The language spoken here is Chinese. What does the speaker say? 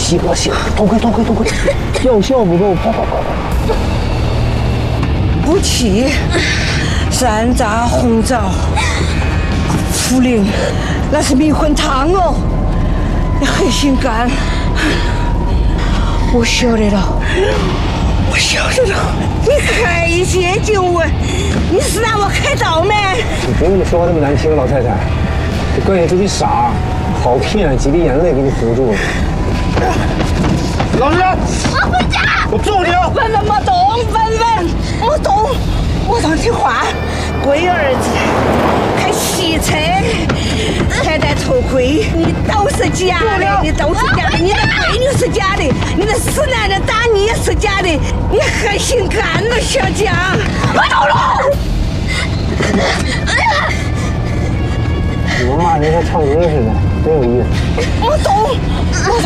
西过西，都快，药效不够，跑！ 不气，山楂、红枣、茯苓，那是迷魂汤哦。你黑心肝，我晓得了，你还接近我，你是让我开刀没？ 你别跟你说话那么难听，老太太，这关键就你傻，好骗，几滴眼泪给你唬住了。老实人， 我回家。 我揍你！ 文文没动，我动，我让听话。龟儿子开汽车，还戴头盔，你都是假的，你的闺女是假的，你的死男人打你也是假的，你黑心肝了，小蒋！我走了。 你们骂人像唱歌似的，真有意思。 我懂。